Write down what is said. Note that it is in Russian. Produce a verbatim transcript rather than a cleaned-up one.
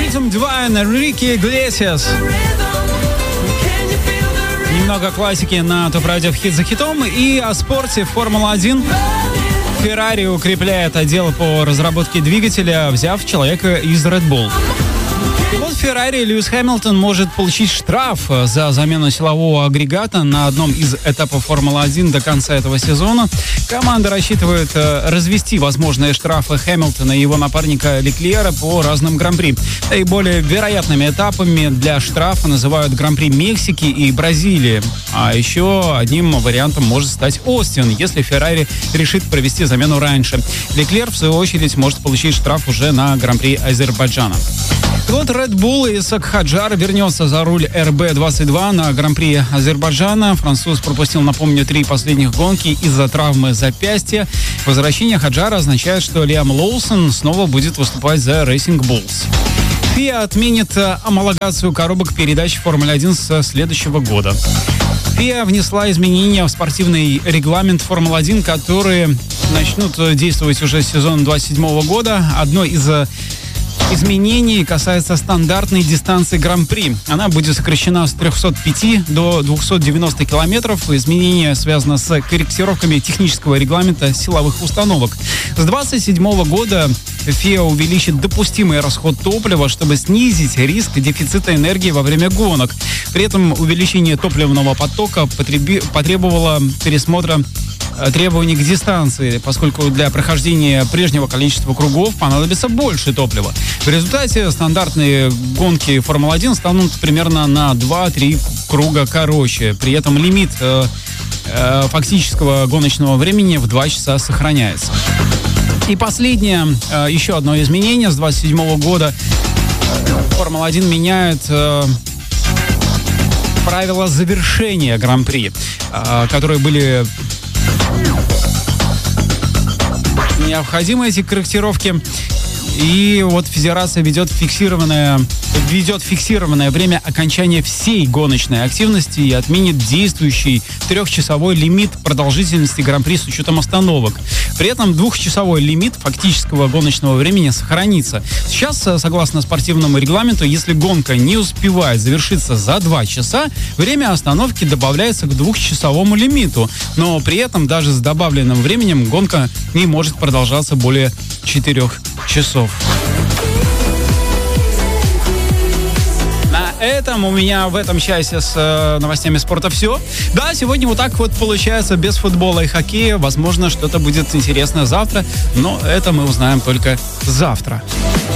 Rhythm Divine, Энрике Иглесиас. Немного классики на топ-радио в хит за хитом. И о спорте. Формула один. Феррари укрепляет отдел по разработке двигателя, взяв человека из Red Bull. И вот Феррари Льюис Хэмилтон может получить штраф за замену силового агрегата на одном из этапов Формулы один до конца этого сезона. Команда рассчитывает развести возможные штрафы Хэмилтона и его напарника Леклера по разным гран-при. Наиболее вероятными этапами для штрафа называют гран-при Мексики и Бразилии. А еще одним вариантом может стать Остин, если Феррари решит провести замену раньше. Леклер, в свою очередь, может получить штраф уже на гран-при Азербайджана. Пилот Red Bull Исак Хаджар вернется за руль эр би двадцать два на Гран-при Азербайджана. Француз пропустил, напомню, три последних гонки из-за травмы запястья. Возвращение Хаджара означает, что Лиам Лоусон снова будет выступать за Racing Bulls. ФИА отменит амалогацию коробок передач в Формуле один со следующего года. ФИА внесла изменения в спортивный регламент Формулы один, которые начнут действовать уже с сезона двадцать седьмого года. Одно из изменений касается стандартной дистанции Гран-при. Она будет сокращена с трехсот пяти до двухсот девяноста километров. Изменение связано с корректировками технического регламента силовых установок. С двадцать седьмого года ФИА увеличит допустимый расход топлива, чтобы снизить риск дефицита энергии во время гонок. При этом увеличение топливного потока потреби- потребовало пересмотра требований к дистанции, поскольку для прохождения прежнего количества кругов понадобится больше топлива. В результате стандартные гонки Формулы один станут примерно на два-три круга короче. При этом лимит э, э, фактического гоночного времени в два часа сохраняется. И последнее, э, еще одно изменение. С двадцать седьмого года Формула один меняет э, правила завершения Гран-при, э, которые были необходимы, эти корректировки. И вот федерация ведет фиксированное, ведет фиксированное время окончания всей гоночной активности и отменит действующий трехчасовой лимит продолжительности Гран-при с учетом остановок. При этом двухчасовой лимит фактического гоночного времени сохранится. Сейчас, согласно спортивному регламенту, если гонка не успевает завершиться за два часа, время остановки добавляется к двухчасовому лимиту. Но при этом даже с добавленным временем гонка не может продолжаться более четырех часов. На этом у меня в этом часе с э, новостями спорта все. Да, сегодня вот так вот получается, без футбола и хоккея. Возможно, что-то будет интересное завтра, но это мы узнаем только завтра.